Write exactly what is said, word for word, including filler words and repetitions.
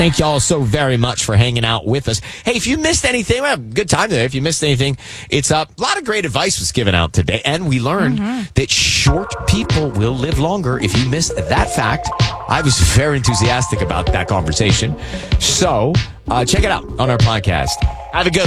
Thank you all so very much for hanging out with us. Hey, if you missed anything, well, good time there. If you missed anything, it's up. A lot of great advice was given out today, and we learned mm-hmm. that short people will live longer. If you missed that fact, I was very enthusiastic about that conversation. So uh, check it out on our podcast. Have a good